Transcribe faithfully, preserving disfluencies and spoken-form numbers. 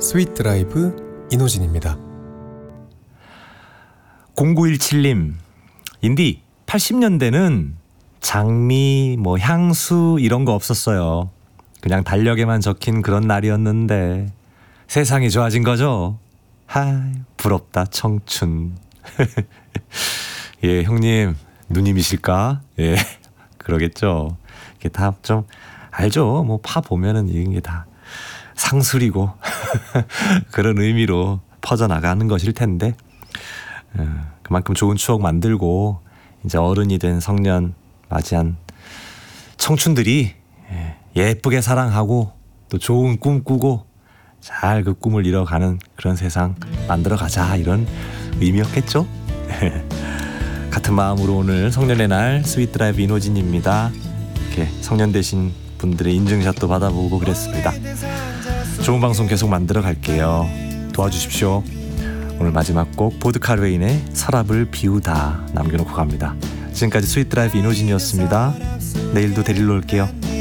스윗 드라이브 이노진입니다. 공구일칠님, 인디 팔십 년대는 장미, 뭐 향수 이런 거 없었어요. 그냥 달력에만 적힌 그런 날이었는데 세상이 좋아진 거죠. 하, 부럽다 청춘. 예, 형님 누님이실까? 예, 그러겠죠. 이게 다 좀 알죠. 뭐 파 보면은 이게 다 상술이고 그런 의미로 퍼져나가는 것일 텐데, 어, 그만큼 좋은 추억 만들고 이제 어른이 된 성년 맞이한 청춘들이 예쁘게 사랑하고 또 좋은 꿈 꾸고 잘 그 꿈을 이뤄가는 그런 세상 만들어가자, 이런 의미였겠죠. 같은 마음으로 오늘 성년의 날 스윗 드라이브 이노진입니다. 이렇게 성년 되신 분들의 인증샷도 받아보고 그랬습니다. 좋은 방송 계속 만들어 갈게요. 도와주십시오. 오늘 마지막 곡 보드카레인의 서랍을 비우다 남겨놓고 갑니다. 지금까지 스윗 드라이브 이노진이었습니다. 내일도 데리러 올게요.